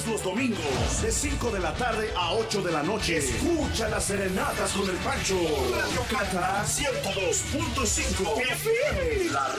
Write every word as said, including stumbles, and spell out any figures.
Todos los domingos, de cinco de la tarde a ocho de la noche. Escucha las serenatas con el Pancho. Radio Cata ciento dos punto cinco F M. La